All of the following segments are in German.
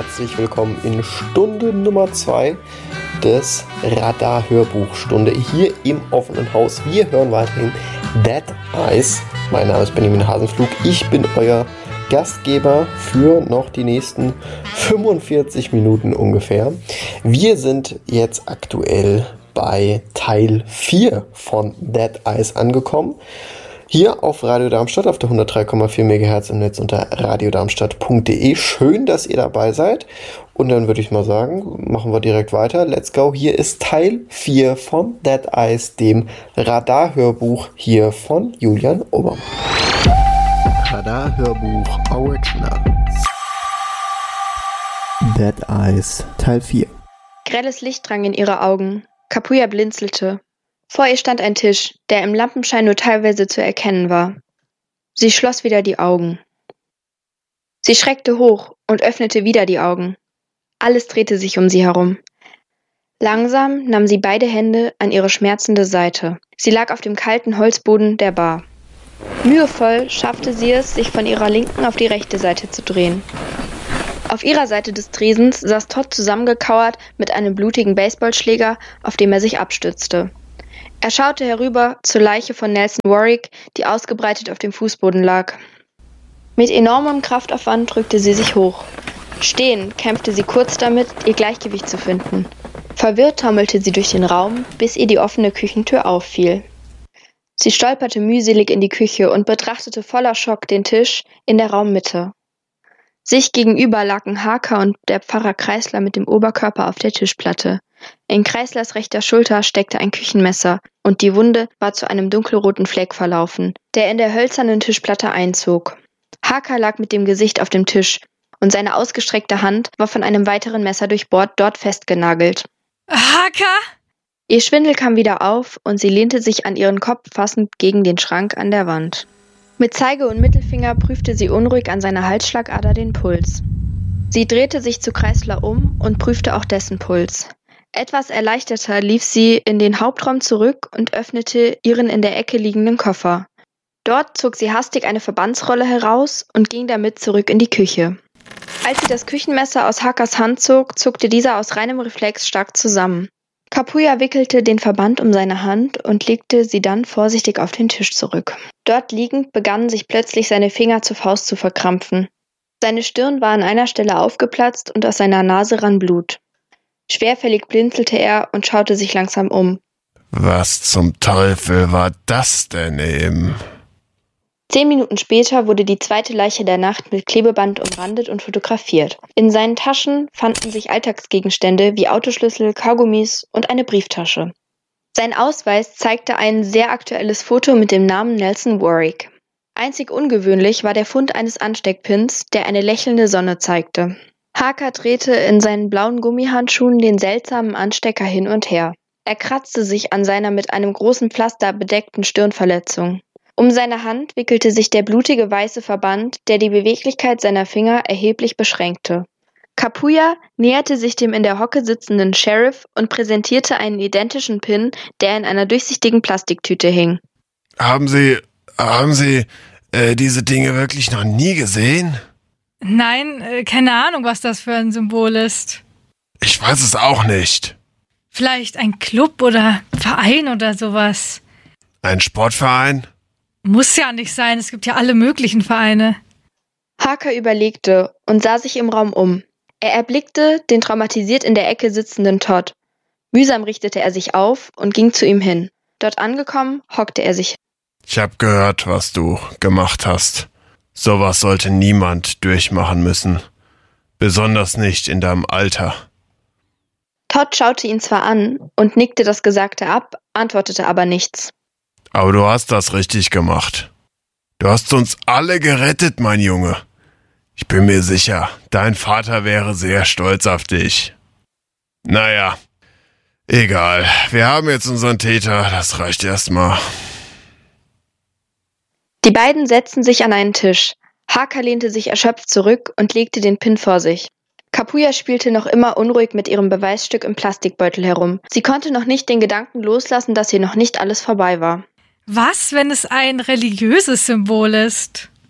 herzlich willkommen in Stunde Nummer 2 des Radar-Hörbuchstunde hier im offenen Haus. Wir hören weiterhin Dead Eyes. Mein Name ist Benjamin Hasenflug. Ich bin euer Gastgeber für noch die nächsten 45 Minuten ungefähr. Wir sind jetzt aktuell bei Teil 4 von Dead Eyes angekommen. Hier auf Radio Darmstadt auf der 103,4 MHz im Netz unter radiodarmstadt.de. Schön, dass ihr dabei seid. Und dann würde ich mal sagen, machen wir direkt weiter. Let's go. Hier ist Teil 4 von Dead Eyes, dem Radar-Hörbuch hier von Julian Obermann. Radar-Hörbuch Original. Dead Eyes, Teil 4. Grelles Licht drang in ihre Augen. Kapuya blinzelte. Vor ihr stand ein Tisch, der im Lampenschein nur teilweise zu erkennen war. Sie schloss wieder die Augen. Sie schreckte hoch und öffnete wieder die Augen. Alles drehte sich um sie herum. Langsam nahm sie beide Hände an ihre schmerzende Seite. Sie lag auf dem kalten Holzboden der Bar. Mühevoll schaffte sie es, sich von ihrer linken auf die rechte Seite zu drehen. Auf ihrer Seite des Tresens saß Todd zusammengekauert mit einem blutigen Baseballschläger, auf dem er sich abstützte. Er schaute herüber zur Leiche von Nelson Warwick, die ausgebreitet auf dem Fußboden lag. Mit enormem Kraftaufwand drückte sie sich hoch. Stehend kämpfte sie kurz damit, ihr Gleichgewicht zu finden. Verwirrt taumelte sie durch den Raum, bis ihr die offene Küchentür auffiel. Sie stolperte mühselig in die Küche und betrachtete voller Schock den Tisch in der Raummitte. Sich gegenüber lagen Harker und der Pfarrer Kreisler mit dem Oberkörper auf der Tischplatte. In Kreislers rechter Schulter steckte ein Küchenmesser und die Wunde war zu einem dunkelroten Fleck verlaufen, der in der hölzernen Tischplatte einzog. Harker lag mit dem Gesicht auf dem Tisch und seine ausgestreckte Hand war von einem weiteren Messer durchbohrt, dort festgenagelt. Harker! Ihr Schwindel kam wieder auf und sie lehnte sich an ihren Kopf fassend gegen den Schrank an der Wand. Mit Zeige und Mittelfinger prüfte sie unruhig an seiner Halsschlagader den Puls. Sie drehte sich zu Kreisler um und prüfte auch dessen Puls. Etwas erleichterter lief sie in den Hauptraum zurück und öffnete ihren in der Ecke liegenden Koffer. Dort zog sie hastig eine Verbandsrolle heraus und ging damit zurück in die Küche. Als sie das Küchenmesser aus Harkers Hand zog, zuckte dieser aus reinem Reflex stark zusammen. Kapuya wickelte den Verband um seine Hand und legte sie dann vorsichtig auf den Tisch zurück. Dort liegend begannen sich plötzlich seine Finger zur Faust zu verkrampfen. Seine Stirn war an einer Stelle aufgeplatzt und aus seiner Nase rann Blut. Schwerfällig blinzelte er und schaute sich langsam um. Was zum Teufel war das denn eben? 10 Minuten später wurde die zweite Leiche der Nacht mit Klebeband umrandet und fotografiert. In seinen Taschen fanden sich Alltagsgegenstände wie Autoschlüssel, Kaugummis und eine Brieftasche. Sein Ausweis zeigte ein sehr aktuelles Foto mit dem Namen Nelson Warwick. Einzig ungewöhnlich war der Fund eines Ansteckpins, der eine lächelnde Sonne zeigte. Harker drehte in seinen blauen Gummihandschuhen den seltsamen Anstecker hin und her. Er kratzte sich an seiner mit einem großen Pflaster bedeckten Stirnverletzung. Um seine Hand wickelte sich der blutige weiße Verband, der die Beweglichkeit seiner Finger erheblich beschränkte. Kapuya näherte sich dem in der Hocke sitzenden Sheriff und präsentierte einen identischen Pin, der in einer durchsichtigen Plastiktüte hing. Haben Sie diese Dinge wirklich noch nie gesehen? Nein, keine Ahnung, was das für ein Symbol ist. Ich weiß es auch nicht. Vielleicht ein Club oder Verein oder sowas. Ein Sportverein? Muss ja nicht sein, es gibt ja alle möglichen Vereine. Harker überlegte und sah sich im Raum um. Er erblickte den traumatisiert in der Ecke sitzenden Todd. Mühsam richtete er sich auf und ging zu ihm hin. Dort angekommen, hockte er sich. Ich hab gehört, was du gemacht hast. Sowas sollte niemand durchmachen müssen. Besonders nicht in deinem Alter. Todd schaute ihn zwar an und nickte das Gesagte ab, antwortete aber nichts. Aber du hast das richtig gemacht. Du hast uns alle gerettet, mein Junge. Ich bin mir sicher, dein Vater wäre sehr stolz auf dich. Naja, egal. Wir haben jetzt unseren Täter, das reicht erstmal. Die beiden setzten sich an einen Tisch. Harker lehnte sich erschöpft zurück und legte den Pin vor sich. Kapuya spielte noch immer unruhig mit ihrem Beweisstück im Plastikbeutel herum. Sie konnte noch nicht den Gedanken loslassen, dass hier noch nicht alles vorbei war. Was, wenn es ein religiöses Symbol ist?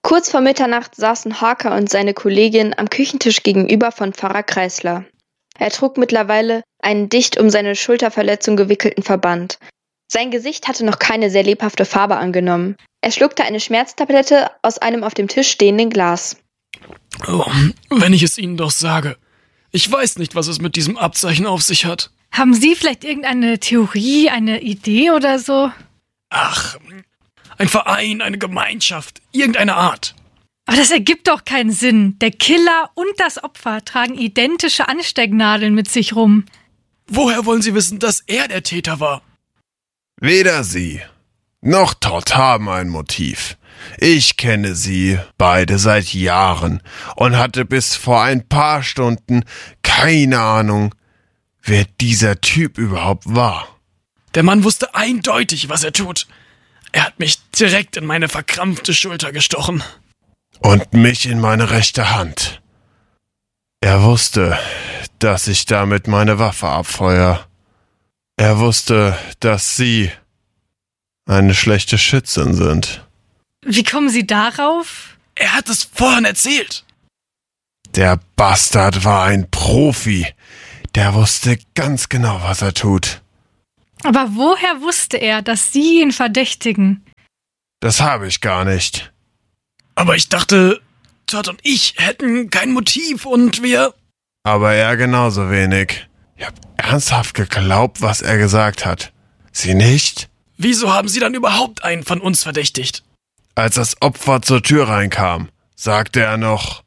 Kurz vor Mitternacht saßen Harker und seine Kollegin am Küchentisch gegenüber von Pfarrer Kreisler. Er trug mittlerweile einen dicht um seine Schulterverletzung gewickelten Verband. Sein Gesicht hatte noch keine sehr lebhafte Farbe angenommen. Er schluckte eine Schmerztablette aus einem auf dem Tisch stehenden Glas. Oh, wenn ich es Ihnen doch sage. Ich weiß nicht, was es mit diesem Abzeichen auf sich hat. Haben Sie vielleicht irgendeine Theorie, eine Idee oder so? Ach, ein Verein, eine Gemeinschaft, irgendeine Art. Aber das ergibt doch keinen Sinn. Der Killer und das Opfer tragen identische Anstecknadeln mit sich rum. Woher wollen Sie wissen, dass er der Täter war? Weder Sie noch Todd haben ein Motiv. Ich kenne sie beide seit Jahren und hatte bis vor ein paar Stunden keine Ahnung, wer dieser Typ überhaupt war. Der Mann wusste eindeutig, was er tut. Er hat mich direkt in meine verkrampfte Schulter gestochen. Und mich in meine rechte Hand. Er wusste, dass ich damit meine Waffe abfeuere. Er wusste, dass Sie eine schlechte Schützin sind. Wie kommen Sie darauf? Er hat es vorhin erzählt. Der Bastard war ein Profi. Der wusste ganz genau, was er tut. Aber woher wusste er, dass Sie ihn verdächtigen? Das habe ich gar nicht. Aber ich dachte, Todd und ich hätten kein Motiv und wir... Aber er genauso wenig. Ich habe ernsthaft geglaubt, was er gesagt hat. Sie nicht? Wieso haben Sie dann überhaupt einen von uns verdächtigt? Als das Opfer zur Tür reinkam, sagte er noch: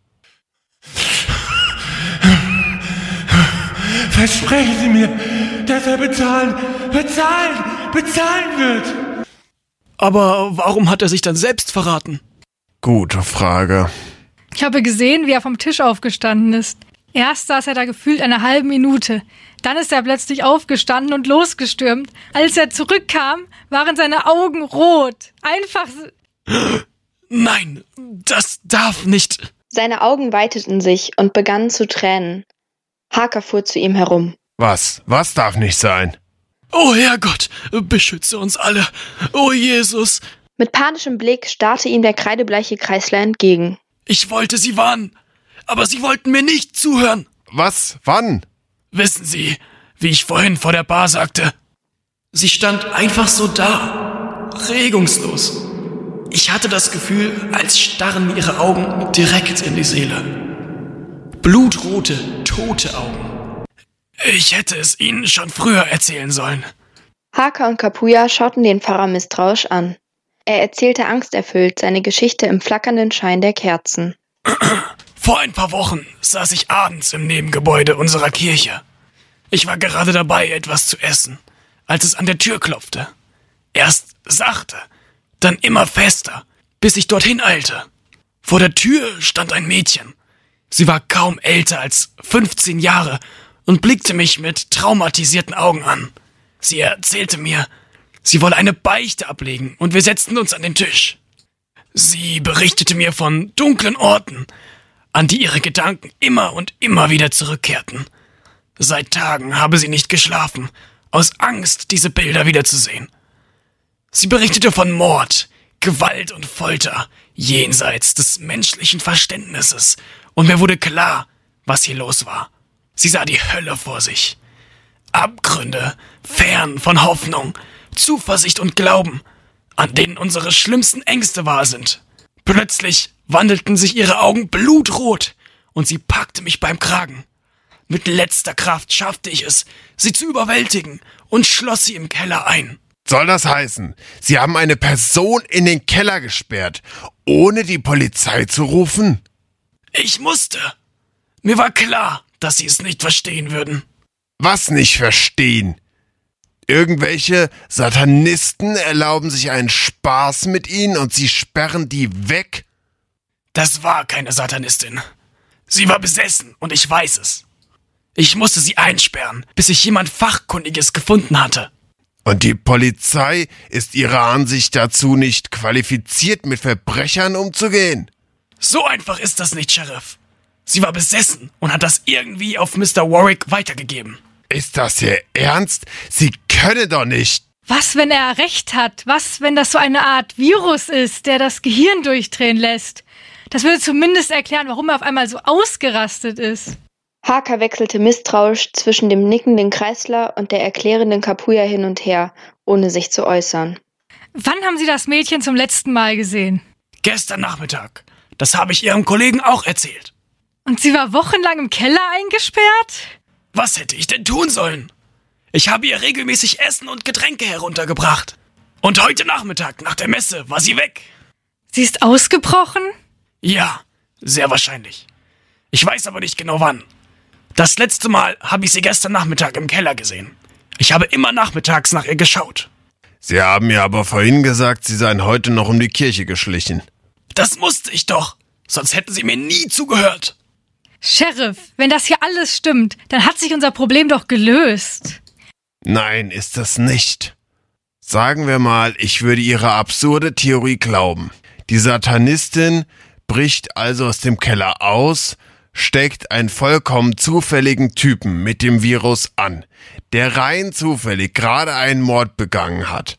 Versprechen Sie mir, dass er bezahlen wird. Aber warum hat er sich dann selbst verraten? Gute Frage. Ich habe gesehen, wie er vom Tisch aufgestanden ist. Erst saß er da gefühlt eine halbe Minute. Dann ist er plötzlich aufgestanden und losgestürmt. Als er zurückkam, waren seine Augen rot. Einfach... Nein, das darf nicht. Seine Augen weiteten sich und begannen zu tränen. Harker fuhr zu ihm herum. Was? Was darf nicht sein? Oh Herrgott, beschütze uns alle. Oh Jesus. Mit panischem Blick starrte ihm der kreidebleiche Kreisler entgegen. Ich wollte Sie warnen, aber Sie wollten mir nicht zuhören. Was? Wann? Wissen Sie, wie ich vorhin vor der Bar sagte? Sie stand einfach so da, regungslos. Ich hatte das Gefühl, als starren mir ihre Augen direkt in die Seele. Blutrote, tote Augen. Ich hätte es Ihnen schon früher erzählen sollen. Harker und Kapuya schauten den Pfarrer misstrauisch an. Er erzählte angsterfüllt seine Geschichte im flackernden Schein der Kerzen. Vor ein paar Wochen saß ich abends im Nebengebäude unserer Kirche. Ich war gerade dabei, etwas zu essen, als es an der Tür klopfte. Erst sachte, dann immer fester, bis ich dorthin eilte. Vor der Tür stand ein Mädchen. Sie war kaum älter als 15 Jahre und blickte mich mit traumatisierten Augen an. Sie erzählte mir, sie wolle eine Beichte ablegen und wir setzten uns an den Tisch. Sie berichtete mir von dunklen Orten, an die ihre Gedanken immer und immer wieder zurückkehrten. Seit Tagen habe sie nicht geschlafen, aus Angst, diese Bilder wiederzusehen. Sie berichtete von Mord, Gewalt und Folter, jenseits des menschlichen Verständnisses, und mir wurde klar, was hier los war. Sie sah die Hölle vor sich. Abgründe, fern von Hoffnung, Zuversicht und Glauben, an denen unsere schlimmsten Ängste wahr sind. Plötzlich wandelten sich ihre Augen blutrot und sie packte mich beim Kragen. Mit letzter Kraft schaffte ich es, sie zu überwältigen und schloss sie im Keller ein. Soll das heißen, Sie haben eine Person in den Keller gesperrt, ohne die Polizei zu rufen? Ich musste. Mir war klar, dass sie es nicht verstehen würden. Was nicht verstehen? Irgendwelche Satanisten erlauben sich einen Spaß mit Ihnen und Sie sperren die weg? Das war keine Satanistin. Sie war besessen und ich weiß es. Ich musste sie einsperren, bis ich jemand Fachkundiges gefunden hatte. Und die Polizei ist ihrer Ansicht dazu nicht qualifiziert, mit Verbrechern umzugehen? So einfach ist das nicht, Sheriff. Sie war besessen und hat das irgendwie auf Mr. Warwick weitergegeben. Ist das Ihr Ernst? Sie könne doch nicht. Was, wenn er recht hat? Was, wenn das so eine Art Virus ist, der das Gehirn durchdrehen lässt? Das würde zumindest erklären, warum er auf einmal so ausgerastet ist. Haka wechselte misstrauisch zwischen dem nickenden Kreisler und der erklärenden Kapuya hin und her, ohne sich zu äußern. Wann haben Sie das Mädchen zum letzten Mal gesehen? Gestern Nachmittag. Das habe ich Ihrem Kollegen auch erzählt. Und sie war wochenlang im Keller eingesperrt? Was hätte ich denn tun sollen? Ich habe ihr regelmäßig Essen und Getränke heruntergebracht. Und heute Nachmittag, nach der Messe, war sie weg. Sie ist ausgebrochen? Ja, sehr wahrscheinlich. Ich weiß aber nicht genau wann. Das letzte Mal habe ich sie gestern Nachmittag im Keller gesehen. Ich habe immer nachmittags nach ihr geschaut. Sie haben mir aber vorhin gesagt, Sie seien heute noch um die Kirche geschlichen. Das musste ich doch, sonst hätten Sie mir nie zugehört. Sheriff, wenn das hier alles stimmt, dann hat sich unser Problem doch gelöst. Nein, ist das nicht. Sagen wir mal, ich würde Ihre absurde Theorie glauben. Die Satanistin bricht also aus dem Keller aus, steckt einen vollkommen zufälligen Typen mit dem Virus an, der rein zufällig gerade einen Mord begangen hat.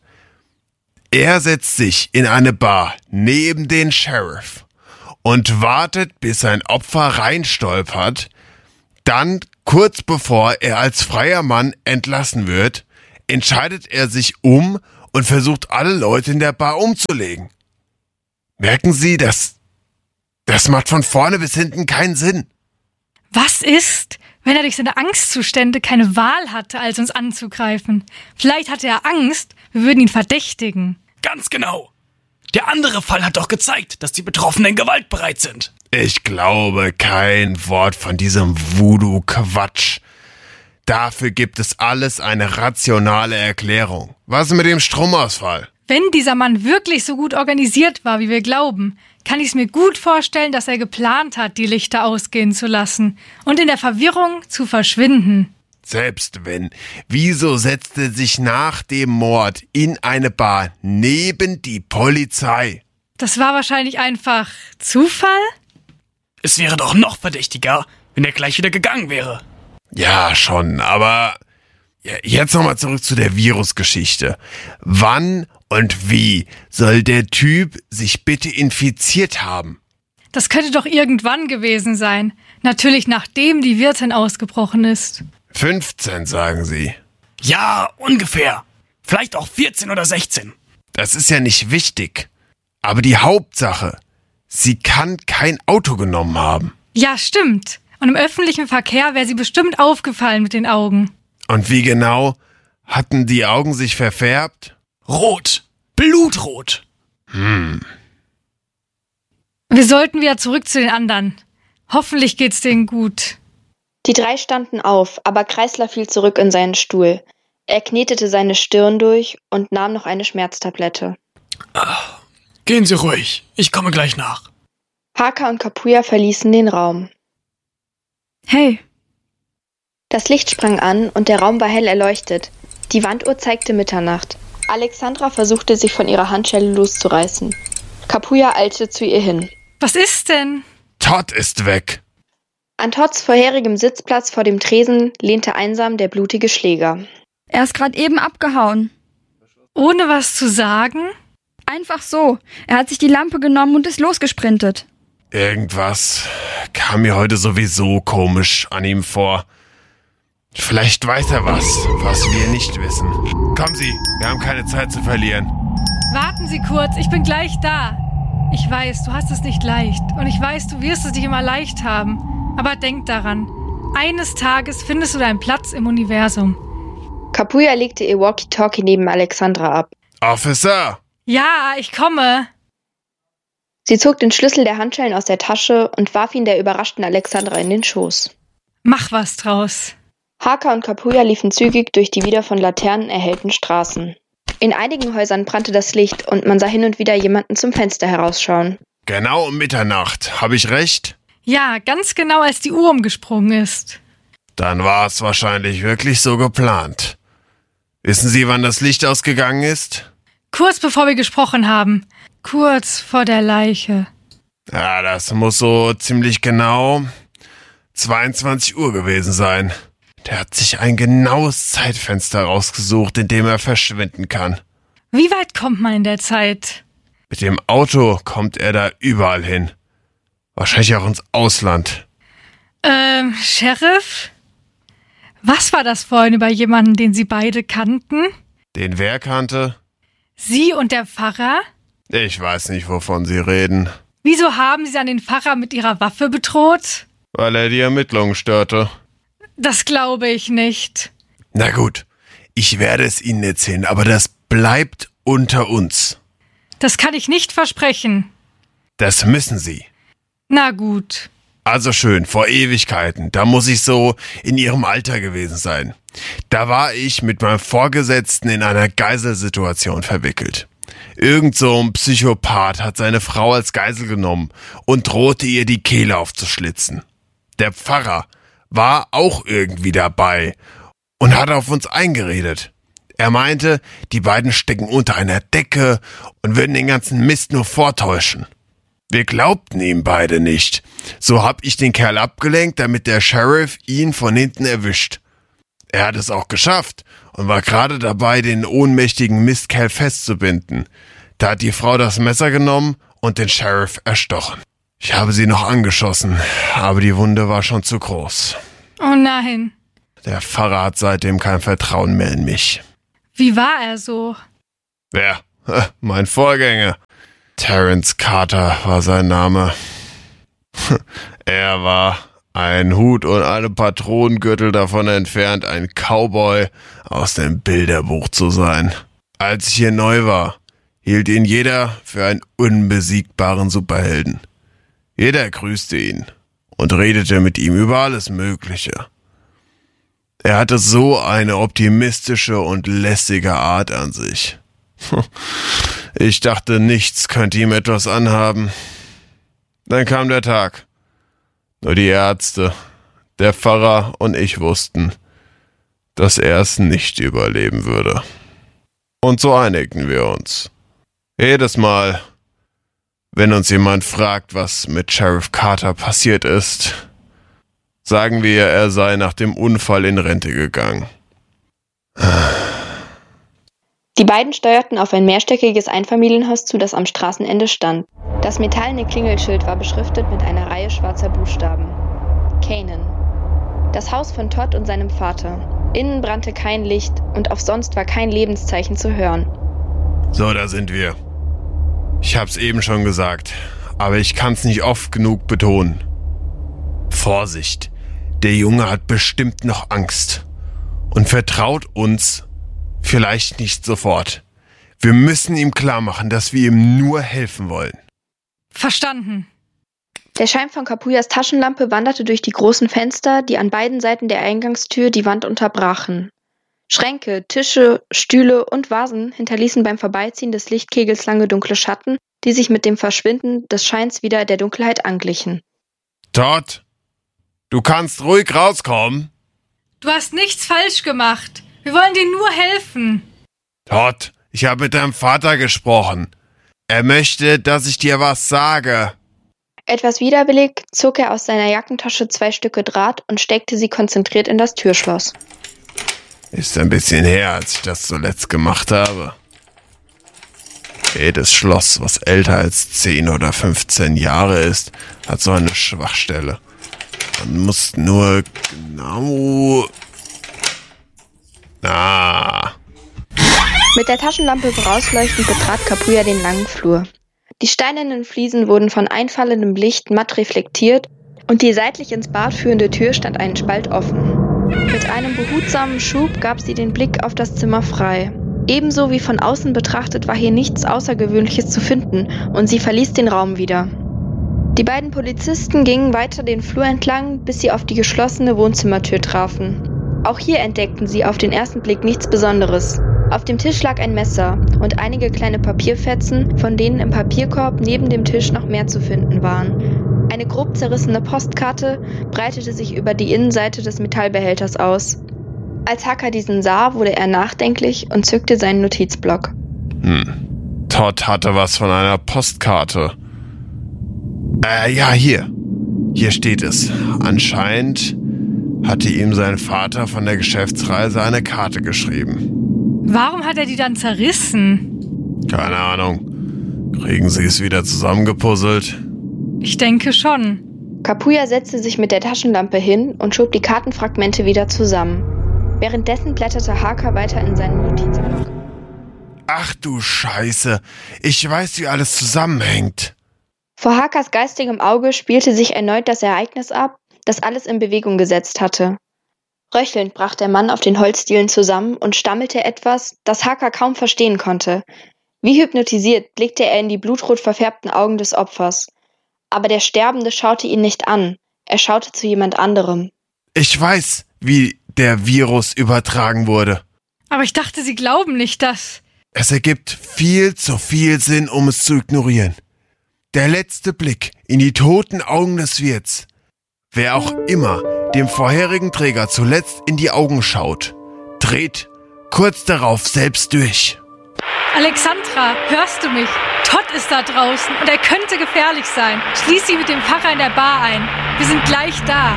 Er setzt sich in eine Bar neben den Sheriff und wartet, bis sein Opfer reinstolpert. Dann, kurz bevor er als freier Mann entlassen wird, entscheidet er sich um und versucht, alle Leute in der Bar umzulegen. Merken Sie, das macht von vorne bis hinten keinen Sinn. Was ist, wenn er durch seine Angstzustände keine Wahl hatte, als uns anzugreifen? Vielleicht hatte er Angst, wir würden ihn verdächtigen. Ganz genau. Der andere Fall hat doch gezeigt, dass die Betroffenen gewaltbereit sind. Ich glaube kein Wort von diesem Voodoo-Quatsch. Dafür gibt es alles eine rationale Erklärung. Was mit dem Stromausfall? Wenn dieser Mann wirklich so gut organisiert war, wie wir glauben, kann ich es mir gut vorstellen, dass er geplant hat, die Lichter ausgehen zu lassen und in der Verwirrung zu verschwinden. Selbst wenn, wieso setzte er sich nach dem Mord in eine Bar neben die Polizei? Das war wahrscheinlich einfach Zufall? Es wäre doch noch verdächtiger, wenn er gleich wieder gegangen wäre. Ja, schon, aber jetzt nochmal zurück zu der Virusgeschichte. Wann und wie soll der Typ sich bitte infiziert haben? Das könnte doch irgendwann gewesen sein. Natürlich nachdem die Wirtin ausgebrochen ist. 15, sagen Sie. Ja, ungefähr. Vielleicht auch 14 oder 16. Das ist ja nicht wichtig. Aber die Hauptsache, sie kann kein Auto genommen haben. Ja, stimmt. Und im öffentlichen Verkehr wäre sie bestimmt aufgefallen mit den Augen. Und wie genau? Hatten die Augen sich verfärbt? Rot. Blutrot. Wir sollten wieder zurück zu den anderen. Hoffentlich geht's denen gut. Die drei standen auf, aber Kreisler fiel zurück in seinen Stuhl. Er knetete seine Stirn durch und nahm noch eine Schmerztablette. Gehen Sie ruhig. Ich komme gleich nach. Haka und Kapuya verließen den Raum. Hey. Das Licht sprang an und der Raum war hell erleuchtet. Die Wanduhr zeigte Mitternacht. Alexandra versuchte, sich von ihrer Handschelle loszureißen. Kapuya eilte zu ihr hin. Was ist denn? Todd ist weg. An Todds vorherigem Sitzplatz vor dem Tresen lehnte einsam der blutige Schläger. Er ist gerade eben abgehauen. Ohne was zu sagen? Einfach so. Er hat sich die Lampe genommen und ist losgesprintet. Irgendwas kam mir heute sowieso komisch an ihm vor. Vielleicht weiß er was wir nicht wissen. Kommen Sie, wir haben keine Zeit zu verlieren. Warten Sie kurz, ich bin gleich da. Ich weiß, du hast es nicht leicht. Und ich weiß, du wirst es nicht immer leicht haben. Aber denk daran, eines Tages findest du deinen Platz im Universum. Kapuya legte ihr Walkie-Talkie neben Alexandra ab. Officer! Ja, ich komme. Sie zog den Schlüssel der Handschellen aus der Tasche und warf ihn der überraschten Alexandra in den Schoß. Mach was draus. Haka und Kapuya liefen zügig durch die wieder von Laternen erhellten Straßen. In einigen Häusern brannte das Licht und man sah hin und wieder jemanden zum Fenster herausschauen. Genau um Mitternacht, habe ich recht? Ja, ganz genau, als die Uhr umgesprungen ist. Dann war es wahrscheinlich wirklich so geplant. Wissen Sie, wann das Licht ausgegangen ist? Kurz bevor wir gesprochen haben. Kurz vor der Leiche. Ja, das muss so ziemlich genau 22 Uhr gewesen sein. Der hat sich ein genaues Zeitfenster rausgesucht, in dem er verschwinden kann. Wie weit kommt man in der Zeit? Mit dem Auto kommt er da überall hin. Wahrscheinlich auch ins Ausland. Sheriff? Was war das vorhin über jemanden, den Sie beide kannten? Den wer kannte? Sie und der Pfarrer? Ich weiß nicht, wovon Sie reden. Wieso haben Sie dann den Pfarrer mit Ihrer Waffe bedroht? Weil er die Ermittlungen störte. Das glaube ich nicht. Na gut, ich werde es Ihnen erzählen, aber das bleibt unter uns. Das kann ich nicht versprechen. Das müssen Sie. Na gut. Also schön, vor Ewigkeiten. Da muss ich so in Ihrem Alter gewesen sein. Da war ich mit meinem Vorgesetzten in einer Geiselsituation verwickelt. Irgend so ein Psychopath hat seine Frau als Geisel genommen und drohte ihr die Kehle aufzuschlitzen. Der Pfarrer war auch irgendwie dabei und hat auf uns eingeredet. Er meinte, die beiden stecken unter einer Decke und würden den ganzen Mist nur vortäuschen. Wir glaubten ihm beide nicht. So hab ich den Kerl abgelenkt, damit der Sheriff ihn von hinten erwischt. Er hat es auch geschafft und war gerade dabei, den ohnmächtigen Mistkerl festzubinden. Da hat die Frau das Messer genommen und den Sheriff erstochen. Ich habe sie noch angeschossen, aber die Wunde war schon zu groß. Oh nein. Der Pfarrer hat seitdem kein Vertrauen mehr in mich. Wie war er so? Wer? Mein Vorgänger. Terence Carter war sein Name. Er war ein Hut und eine Patronengürtel davon entfernt, ein Cowboy aus dem Bilderbuch zu sein. Als ich hier neu war, hielt ihn jeder für einen unbesiegbaren Superhelden. Jeder grüßte ihn und redete mit ihm über alles Mögliche. Er hatte so eine optimistische und lässige Art an sich. Ich dachte, nichts könnte ihm etwas anhaben. Dann kam der Tag. Nur die Ärzte, der Pfarrer und ich wussten, dass er es nicht überleben würde. Und so einigten wir uns. Jedes Mal, wenn uns jemand fragt, was mit Sheriff Carter passiert ist, sagen wir, er sei nach dem Unfall in Rente gegangen. Die beiden steuerten auf ein mehrstöckiges Einfamilienhaus zu, das am Straßenende stand. Das metallene Klingelschild war beschriftet mit einer Reihe schwarzer Buchstaben. Canaan. Das Haus von Todd und seinem Vater. Innen brannte kein Licht und auch sonst war kein Lebenszeichen zu hören. So, da sind wir. Ich hab's eben schon gesagt, aber ich kann's nicht oft genug betonen. Vorsicht, der Junge hat bestimmt noch Angst und vertraut uns vielleicht nicht sofort. Wir müssen ihm klar machen, dass wir ihm nur helfen wollen. Verstanden. Der Schein von Capullas Taschenlampe wanderte durch die großen Fenster, die an beiden Seiten der Eingangstür die Wand unterbrachen. Schränke, Tische, Stühle und Vasen hinterließen beim Vorbeiziehen des Lichtkegels lange dunkle Schatten, die sich mit dem Verschwinden des Scheins wieder der Dunkelheit anglichen. Todd, du kannst ruhig rauskommen. Du hast nichts falsch gemacht. Wir wollen dir nur helfen. Todd, ich habe mit deinem Vater gesprochen. Er möchte, dass ich dir was sage. Etwas widerwillig zog er aus seiner Jackentasche 2 Stücke Draht und steckte sie konzentriert in das Türschloss. Ist ein bisschen her, als ich das zuletzt gemacht habe. Jedes Schloss, was älter als 10 oder 15 Jahre ist, hat so eine Schwachstelle. Man muss nur genau... Mit der Taschenlampe vorausleuchtend betrat Capulla den langen Flur. Die steinernen Fliesen wurden von einfallendem Licht matt reflektiert und die seitlich ins Bad führende Tür stand einen Spalt offen. Mit einem behutsamen Schub gab sie den Blick auf das Zimmer frei. Ebenso wie von außen betrachtet war hier nichts Außergewöhnliches zu finden und sie verließ den Raum wieder. Die beiden Polizisten gingen weiter den Flur entlang, bis sie auf die geschlossene Wohnzimmertür trafen. Auch hier entdeckten sie auf den ersten Blick nichts Besonderes. Auf dem Tisch lag ein Messer und einige kleine Papierfetzen, von denen im Papierkorb neben dem Tisch noch mehr zu finden waren. Eine grob zerrissene Postkarte breitete sich über die Innenseite des Metallbehälters aus. Als Hacker diesen sah, wurde er nachdenklich und zückte seinen Notizblock. Todd hatte was von einer Postkarte. Ja, hier. Hier steht es. Anscheinend hatte ihm sein Vater von der Geschäftsreise eine Karte geschrieben. Warum hat er die dann zerrissen? Keine Ahnung. Kriegen Sie es wieder zusammengepuzzelt? Ich denke schon. Kapuya setzte sich mit der Taschenlampe hin und schob die Kartenfragmente wieder zusammen. Währenddessen blätterte Haka weiter in seinem Notizbuch. Ach du Scheiße, ich weiß, wie alles zusammenhängt. Vor Hakas geistigem Auge spielte sich erneut das Ereignis ab, das alles in Bewegung gesetzt hatte. Röchelnd brach der Mann auf den Holzdielen zusammen und stammelte etwas, das Haka kaum verstehen konnte. Wie hypnotisiert blickte er in die blutrot verfärbten Augen des Opfers. Aber der Sterbende schaute ihn nicht an, er schaute zu jemand anderem. Ich weiß, wie der Virus übertragen wurde. Aber ich dachte, Sie glauben nicht, dass... Es ergibt viel zu viel Sinn, um es zu ignorieren. Der letzte Blick in die toten Augen des Wirts. Wer auch immer dem vorherigen Träger zuletzt in die Augen schaut, dreht kurz darauf selbst durch. Alexandra, hörst du mich? Todd ist da draußen und er könnte gefährlich sein. Schließ sie mit dem Pfarrer in der Bar ein. Wir sind gleich da.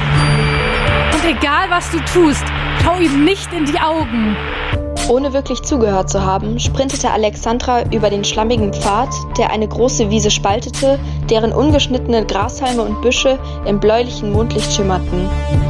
Und egal, was du tust, schau ihm nicht in die Augen. Ohne wirklich zugehört zu haben, sprintete Alexandra über den schlammigen Pfad, der eine große Wiese spaltete, deren ungeschnittene Grashalme und Büsche im bläulichen Mondlicht schimmerten.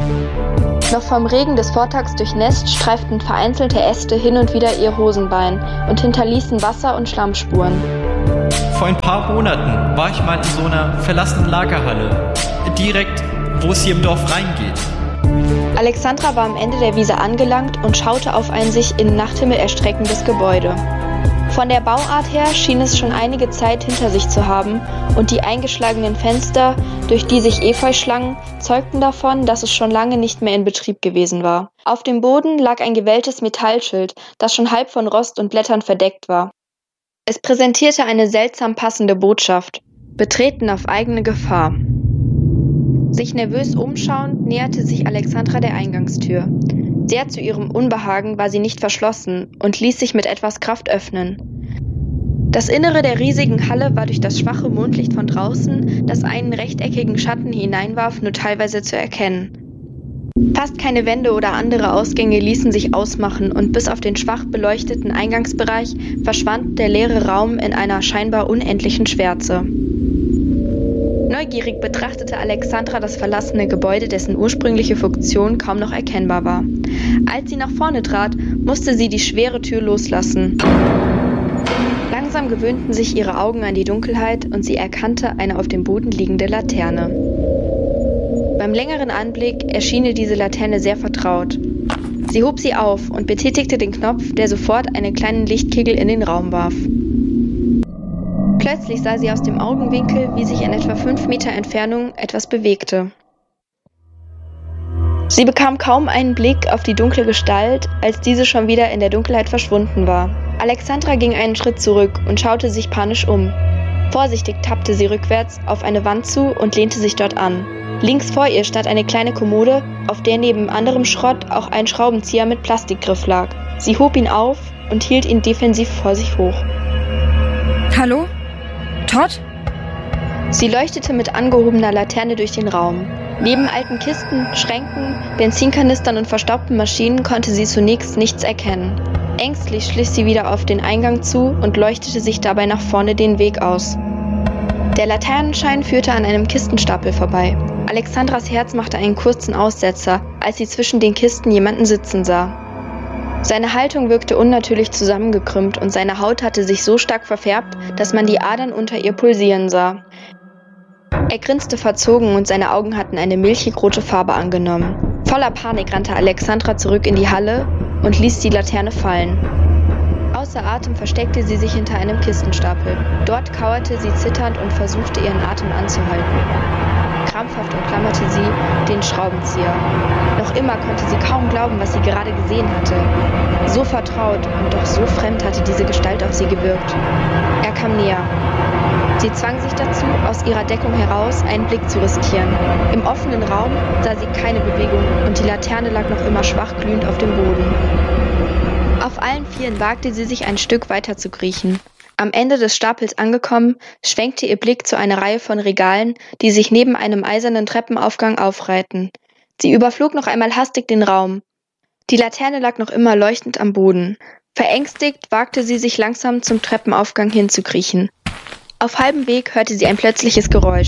Noch vom Regen des Vortags durchnässt, streiften vereinzelte Äste hin und wieder ihr Hosenbein und hinterließen Wasser- und Schlammspuren. Vor ein paar Monaten war ich mal in so einer verlassenen Lagerhalle, direkt, wo es hier im Dorf reingeht. Alexandra war am Ende der Wiese angelangt und schaute auf ein sich in Nachthimmel erstreckendes Gebäude. Von der Bauart her schien es schon einige Zeit hinter sich zu haben und die eingeschlagenen Fenster, durch die sich Efeu schlangen, zeugten davon, dass es schon lange nicht mehr in Betrieb gewesen war. Auf dem Boden lag ein gewelltes Metallschild, das schon halb von Rost und Blättern verdeckt war. Es präsentierte eine seltsam passende Botschaft: Betreten auf eigene Gefahr. Sich nervös umschauend, näherte sich Alexandra der Eingangstür. Sehr zu ihrem Unbehagen war sie nicht verschlossen und ließ sich mit etwas Kraft öffnen. Das Innere der riesigen Halle war durch das schwache Mondlicht von draußen, das einen rechteckigen Schatten hineinwarf, nur teilweise zu erkennen. Fast keine Wände oder andere Ausgänge ließen sich ausmachen und bis auf den schwach beleuchteten Eingangsbereich verschwand der leere Raum in einer scheinbar unendlichen Schwärze. Neugierig betrachtete Alexandra das verlassene Gebäude, dessen ursprüngliche Funktion kaum noch erkennbar war. Als sie nach vorne trat, musste sie die schwere Tür loslassen. Langsam gewöhnten sich ihre Augen an die Dunkelheit und sie erkannte eine auf dem Boden liegende Laterne. Beim längeren Anblick erschien ihr diese Laterne sehr vertraut. Sie hob sie auf und betätigte den Knopf, der sofort einen kleinen Lichtkegel in den Raum warf. Plötzlich sah sie aus dem Augenwinkel, wie sich in etwa 5 Meter Entfernung etwas bewegte. Sie bekam kaum einen Blick auf die dunkle Gestalt, als diese schon wieder in der Dunkelheit verschwunden war. Alexandra ging einen Schritt zurück und schaute sich panisch um. Vorsichtig tappte sie rückwärts auf eine Wand zu und lehnte sich dort an. Links vor ihr stand eine kleine Kommode, auf der neben anderem Schrott auch ein Schraubenzieher mit Plastikgriff lag. Sie hob ihn auf und hielt ihn defensiv vor sich hoch. Hallo? Todd? Sie leuchtete mit angehobener Laterne durch den Raum. Neben alten Kisten, Schränken, Benzinkanistern und verstaubten Maschinen konnte sie zunächst nichts erkennen. Ängstlich schlich sie wieder auf den Eingang zu und leuchtete sich dabei nach vorne den Weg aus. Der Laternenschein führte an einem Kistenstapel vorbei. Alexandras Herz machte einen kurzen Aussetzer, als sie zwischen den Kisten jemanden sitzen sah. Seine Haltung wirkte unnatürlich zusammengekrümmt und seine Haut hatte sich so stark verfärbt, dass man die Adern unter ihr pulsieren sah. Er grinste verzogen und seine Augen hatten eine milchig-rote Farbe angenommen. Voller Panik rannte Alexandra zurück in die Halle und ließ die Laterne fallen. Außer Atem versteckte sie sich hinter einem Kistenstapel. Dort kauerte sie zitternd und versuchte, ihren Atem anzuhalten. Krampfhaft umklammerte sie den Schraubenzieher. Noch immer konnte sie kaum glauben, was sie gerade gesehen hatte. So vertraut und doch so fremd hatte diese Gestalt auf sie gewirkt. Er kam näher. Sie zwang sich dazu, aus ihrer Deckung heraus einen Blick zu riskieren. Im offenen Raum sah sie keine Bewegung und die Laterne lag noch immer schwach glühend auf dem Boden. Auf allen Vieren wagte sie sich ein Stück weiter zu kriechen. Am Ende des Stapels angekommen, schwenkte ihr Blick zu einer Reihe von Regalen, die sich neben einem eisernen Treppenaufgang aufreihten. Sie überflog noch einmal hastig den Raum. Die Laterne lag noch immer leuchtend am Boden. Verängstigt wagte sie sich langsam zum Treppenaufgang hinzukriechen. Auf halbem Weg hörte sie ein plötzliches Geräusch.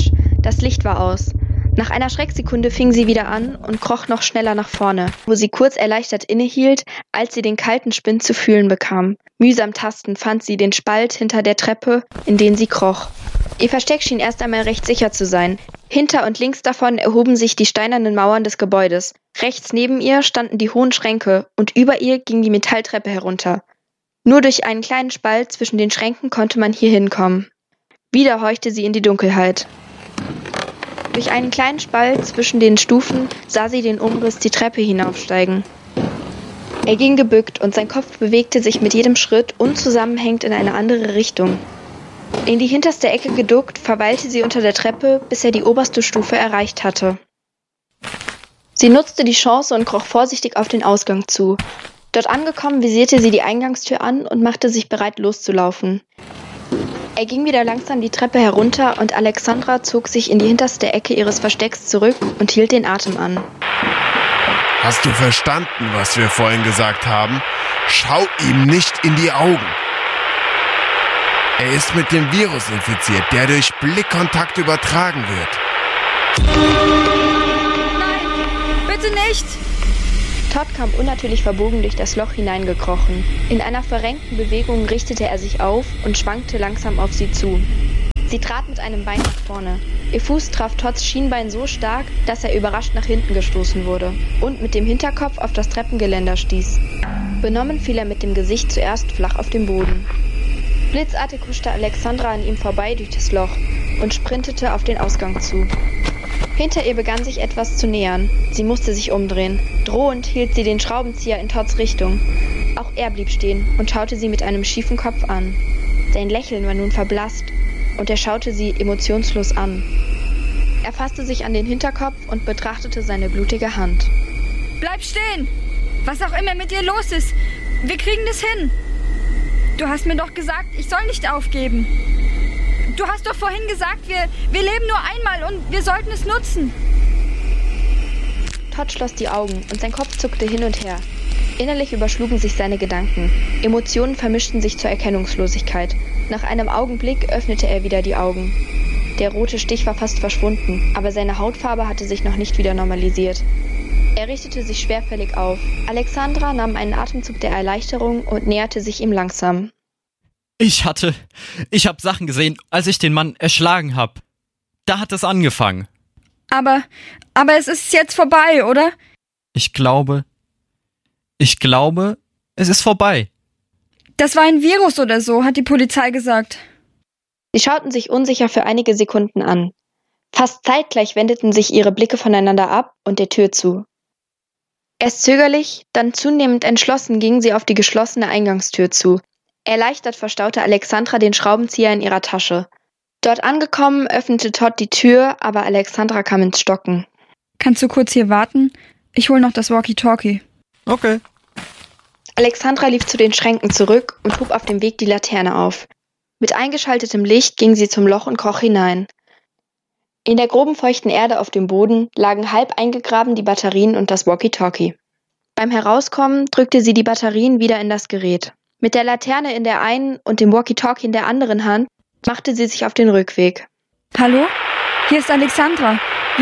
Das Licht war aus. Nach einer Schrecksekunde fing sie wieder an und kroch noch schneller nach vorne, wo sie kurz erleichtert innehielt, als sie den kalten Spind zu fühlen bekam. Mühsam tastend fand sie den Spalt hinter der Treppe, in den sie kroch. Ihr Versteck schien erst einmal recht sicher zu sein. Hinter und links davon erhoben sich die steinernen Mauern des Gebäudes. Rechts neben ihr standen die hohen Schränke und über ihr ging die Metalltreppe herunter. Nur durch einen kleinen Spalt zwischen den Schränken konnte man hier hinkommen. Wieder horchte sie in die Dunkelheit. Durch einen kleinen Spalt zwischen den Stufen sah sie den Umriss die Treppe hinaufsteigen. Er ging gebückt und sein Kopf bewegte sich mit jedem Schritt unzusammenhängend in eine andere Richtung. In die hinterste Ecke geduckt, verweilte sie unter der Treppe, bis er die oberste Stufe erreicht hatte. Sie nutzte die Chance und kroch vorsichtig auf den Ausgang zu. Dort angekommen, visierte sie die Eingangstür an und machte sich bereit, loszulaufen. Er ging wieder langsam die Treppe herunter und Alexandra zog sich in die hinterste Ecke ihres Verstecks zurück und hielt den Atem an. Hast du verstanden, was wir vorhin gesagt haben? Schau ihm nicht in die Augen. Er ist mit dem Virus infiziert, der durch Blickkontakt übertragen wird. Nein, bitte nicht! Todd kam unnatürlich verbogen durch das Loch hineingekrochen. In einer verrenkten Bewegung richtete er sich auf und schwankte langsam auf sie zu. Sie trat mit einem Bein nach vorne. Ihr Fuß traf Todds Schienbein so stark, dass er überrascht nach hinten gestoßen wurde und mit dem Hinterkopf auf das Treppengeländer stieß. Benommen fiel er mit dem Gesicht zuerst flach auf den Boden. Blitzartig huschte Alexandra an ihm vorbei durch das Loch und sprintete auf den Ausgang zu. Hinter ihr begann sich etwas zu nähern. Sie musste sich umdrehen. Drohend hielt sie den Schraubenzieher in Todds Richtung. Auch er blieb stehen und schaute sie mit einem schiefen Kopf an. Sein Lächeln war nun verblasst und er schaute sie emotionslos an. Er fasste sich an den Hinterkopf und betrachtete seine blutige Hand. Bleib stehen! Was auch immer mit dir los ist, wir kriegen das hin. Du hast mir doch gesagt, ich soll nicht aufgeben. Du hast doch vorhin gesagt, wir leben nur einmal und wir sollten es nutzen. Todd schloss die Augen und sein Kopf zuckte hin und her. Innerlich überschlugen sich seine Gedanken. Emotionen vermischten sich zur Erkennungslosigkeit. Nach einem Augenblick öffnete er wieder die Augen. Der rote Stich war fast verschwunden, aber seine Hautfarbe hatte sich noch nicht wieder normalisiert. Er richtete sich schwerfällig auf. Alexandra nahm einen Atemzug der Erleichterung und näherte sich ihm langsam. Ich hab Sachen gesehen, als ich den Mann erschlagen hab. Da hat es angefangen. Aber es ist jetzt vorbei, oder? Ich glaube, es ist vorbei. Das war ein Virus oder so, hat die Polizei gesagt. Sie schauten sich unsicher für einige Sekunden an. Fast zeitgleich wendeten sich ihre Blicke voneinander ab und der Tür zu. Erst zögerlich, dann zunehmend entschlossen gingen sie auf die geschlossene Eingangstür zu. Erleichtert verstaute Alexandra den Schraubenzieher in ihrer Tasche. Dort angekommen, öffnete Todd die Tür, aber Alexandra kam ins Stocken. Kannst du kurz hier warten? Ich hol noch das Walkie-Talkie. Okay. Alexandra lief zu den Schränken zurück und hob auf dem Weg die Laterne auf. Mit eingeschaltetem Licht ging sie zum Loch und kroch hinein. In der groben feuchten Erde auf dem Boden lagen halb eingegraben die Batterien und das Walkie-Talkie. Beim Herauskommen drückte sie die Batterien wieder in das Gerät. Mit der Laterne in der einen und dem Walkie-Talkie in der anderen Hand machte sie sich auf den Rückweg. Hallo? Hier ist Alexandra.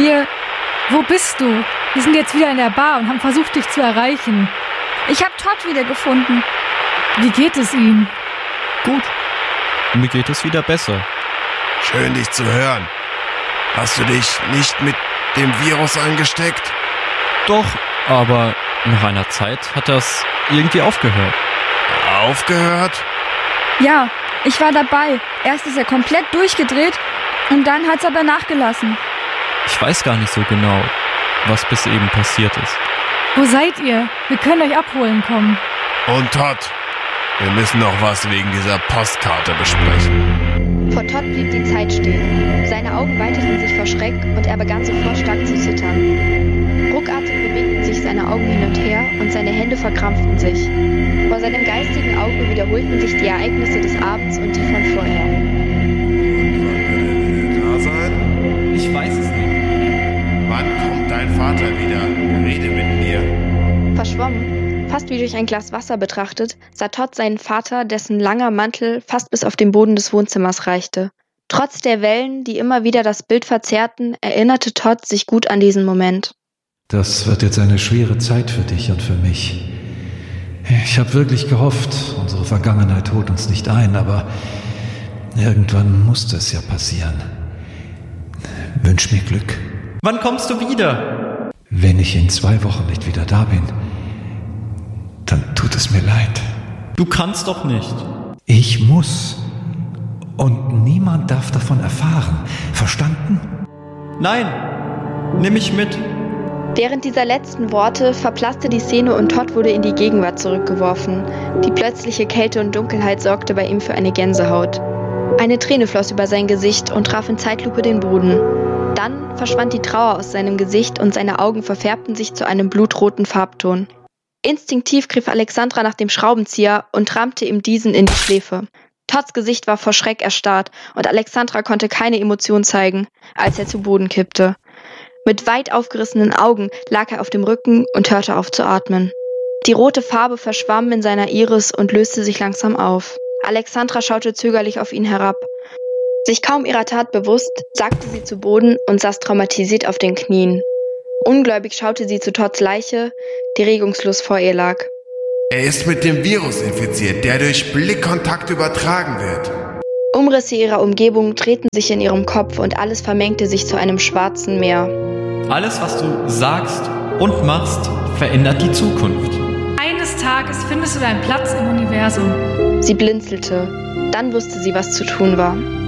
Wo bist du? Wir sind jetzt wieder in der Bar und haben versucht, dich zu erreichen. Ich habe Todd wiedergefunden. Wie geht es ihm? Gut. Mir geht es wieder besser. Schön, dich zu hören. Hast du dich nicht mit dem Virus angesteckt? Doch, aber nach einer Zeit hat das irgendwie aufgehört. Aufgehört? Ja, ich war dabei. Erst ist er komplett durchgedreht und dann hat's aber nachgelassen. Ich weiß gar nicht so genau, was bis eben passiert ist. Wo seid ihr? Wir können euch abholen kommen. Und Todd, wir müssen noch was wegen dieser Postkarte besprechen. Vor Todd blieb die Zeit stehen. Seine Augen weiteten sich vor Schreck und er begann sofort stark zu zittern. Ruckartig bewegten sich seine Augen hin und her und seine Hände verkrampften sich. Vor seinem geistigen Auge wiederholten sich die Ereignisse des Abends und die von vorher. Und wann wird er wieder da sein? Ich weiß es nicht. Wann kommt dein Vater wieder? Rede mit mir. Verschwommen, fast wie durch ein Glas Wasser betrachtet, sah Todd seinen Vater, dessen langer Mantel fast bis auf den Boden des Wohnzimmers reichte. Trotz der Wellen, die immer wieder das Bild verzerrten, erinnerte Todd sich gut an diesen Moment. Das wird jetzt eine schwere Zeit für dich und für mich. Ich habe wirklich gehofft, unsere Vergangenheit holt uns nicht ein, aber irgendwann musste es ja passieren. Wünsch mir Glück. Wann kommst du wieder? Wenn ich in 2 Wochen nicht wieder da bin, dann tut es mir leid. Du kannst doch nicht. Ich muss. Und niemand darf davon erfahren. Verstanden? Nein, nimm mich mit. Während dieser letzten Worte verblasste die Szene und Todd wurde in die Gegenwart zurückgeworfen. Die plötzliche Kälte und Dunkelheit sorgte bei ihm für eine Gänsehaut. Eine Träne floss über sein Gesicht und traf in Zeitlupe den Boden. Dann verschwand die Trauer aus seinem Gesicht und seine Augen verfärbten sich zu einem blutroten Farbton. Instinktiv griff Alexandra nach dem Schraubenzieher und rammte ihm diesen in die Schläfe. Todds Gesicht war vor Schreck erstarrt und Alexandra konnte keine Emotion zeigen, als er zu Boden kippte. Mit weit aufgerissenen Augen lag er auf dem Rücken und hörte auf zu atmen. Die rote Farbe verschwamm in seiner Iris und löste sich langsam auf. Alexandra schaute zögerlich auf ihn herab. Sich kaum ihrer Tat bewusst, sackte sie zu Boden und saß traumatisiert auf den Knien. Ungläubig schaute sie zu Todds Leiche, die regungslos vor ihr lag. Er ist mit dem Virus infiziert, der durch Blickkontakt übertragen wird. Umrisse ihrer Umgebung drehten sich in ihrem Kopf und alles vermengte sich zu einem schwarzen Meer. Alles, was du sagst und machst, verändert die Zukunft. Eines Tages findest du deinen Platz im Universum. Sie blinzelte. Dann wusste sie, was zu tun war.